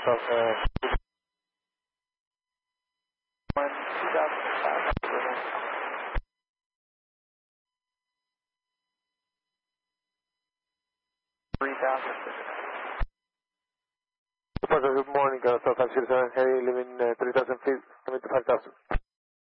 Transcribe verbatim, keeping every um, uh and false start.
from uh, one two thousand five. three thousand. Good morning, uh, South Africa, Harry, living uh, three thousand feet, five thousand.